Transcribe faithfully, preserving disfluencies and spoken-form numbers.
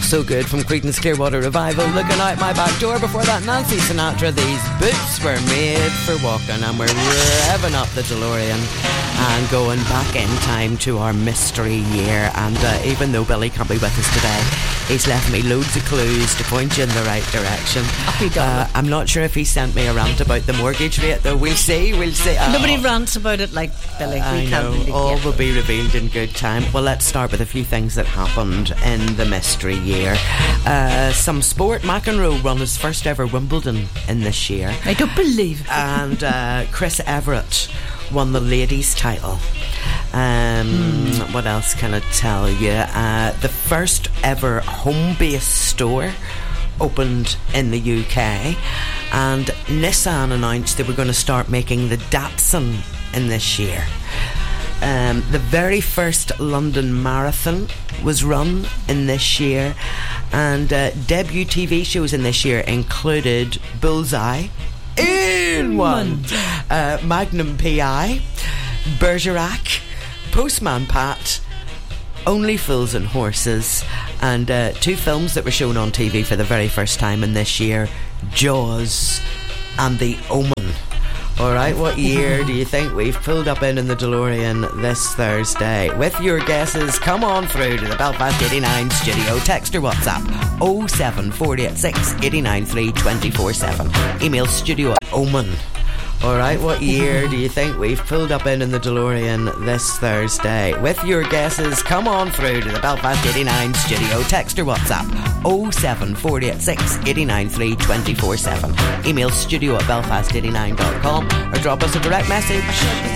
So Good from Creedence Clearwater Revival. Looking out my back door. Before that, Nancy Sinatra. These boots were made for walking, and we're revving up the DeLorean and going back in time to our mystery year. And uh, even though Billy can't be with us today, he's left me loads of clues to point you in the right direction. Uh, I'm not sure if he sent me a rant about the mortgage rate, though. We'll see, we'll see. Oh. Nobody rants about it like Billy. I we know, really all will be revealed in good time. Well, let's start with a few things that happened in the mystery year. Uh, some sport. McEnroe won his first ever Wimbledon in this year. I don't believe it. And uh, Chris Everett won the ladies' title. Um, mm. What else can I tell you? Uh, the first ever home-based store opened in the U K, and Nissan announced they were going to start making the Datsun in this year. Um, the very first London Marathon was run in this year, and uh, debut T V shows in this year included Bullseye, in one, uh, Magnum P I, Bergerac, Postman Pat, Only Fools and Horses, and uh, two films that were shown on T V for the very first time in this year, Jaws and The Omen. Alright, what year do you think we've pulled up in in the DeLorean this Thursday? With your guesses, come on through to the Belfast eighty-nine studio. Text or WhatsApp oh seven four eight six, eight nine three, two four seven. Email studio at Omen. Alright, what year do you think we've pulled up in in the DeLorean this Thursday? With your guesses, come on through to the Belfast eighty-nine studio. Text or WhatsApp oh seven four eight six, eight nine three, two four seven. Email studio at belfast eighty-nine dot com or drop us a direct message.